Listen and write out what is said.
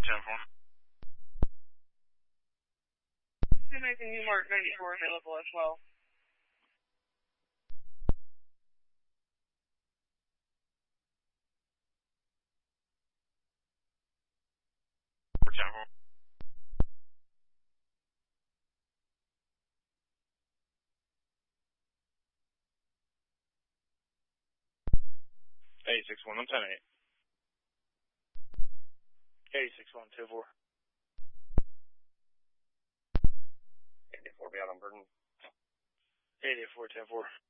10-4. Anything Newmark 94 available as well. 10-4. 861, I'm 10-8. 861, 2-4. 84 beyond on Burton. 84, 10-4.